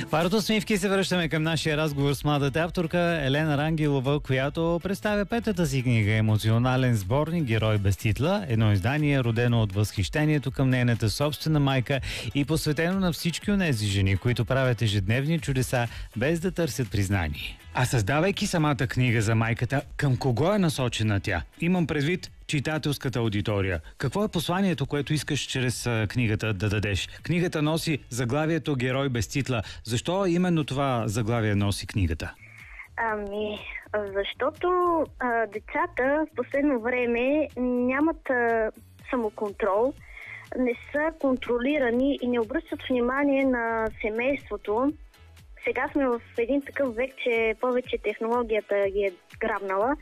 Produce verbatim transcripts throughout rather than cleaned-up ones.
Парото смивки се връщаме към нашия разговор с младата авторка Елена Рангелова, която представя петата си книга "Емоционален сборник. Герой без титла". Едно издание, родено от възхищението към нейната собствена майка и посветено на всички онези жени, които правят ежедневни чудеса, без да търсят признание. А създавайки самата книга за майката, към кого е насочена тя? Имам предвид читателската аудитория. Какво е посланието, което искаш чрез а, книгата да дадеш? Книгата носи заглавието "Герой без титла". Защо именно това заглавие носи книгата? Ами, защото а, децата в последно време нямат а, самоконтрол, не са контролирани и не обръщат внимание на семейството. Сега сме в един такъв век, че повече технологията ги е грабнала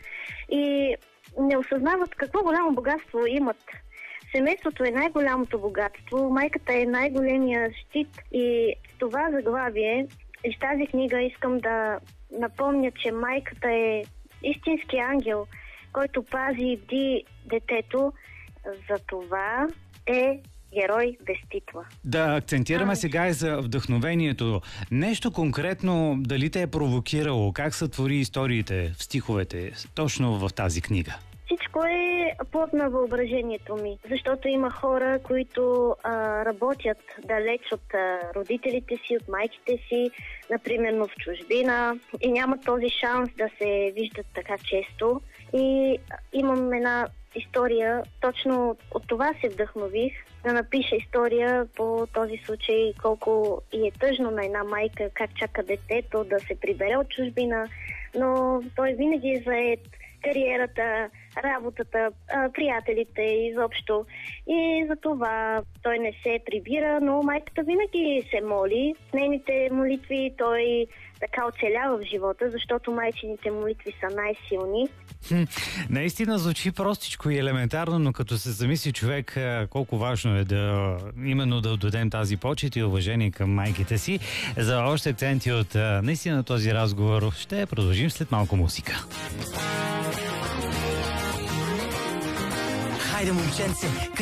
и не осъзнават какво голямо богатство имат. Семейството е най-голямото богатство, майката е най-големия щит и с това заглавие и с тази книга искам да напомня, че майката е истински ангел, който пази и бди детето. За това е герой без титла. Да акцентираме а, сега и за вдъхновението. Нещо конкретно, дали те е провокирало? Как са твори историите в стиховете точно в тази книга? Всичко е плод на въображението ми, защото има хора, които а, работят далеч от а, родителите си, от майките си, например в чужбина и нямат този шанс да се виждат така често. И а, имам една история, точно от, от това се вдъхнових, да напиша история по този случай, колко и е тъжно на една майка, как чака детето да се прибере от чужбина, но той винаги е заед, кариерата, работата, приятелите изобщо. И за това той не се прибира, но майката винаги се моли. С нейните молитви той така оцелява в живота, защото майчините молитви са най-силни. Хм, наистина звучи простичко и елементарно, но като се замисли човек колко важно е да именно да дадем тази почет и уважение към майките си. За още акценти от наистина този разговор ще продължим след малко музика. Хайде, момченце,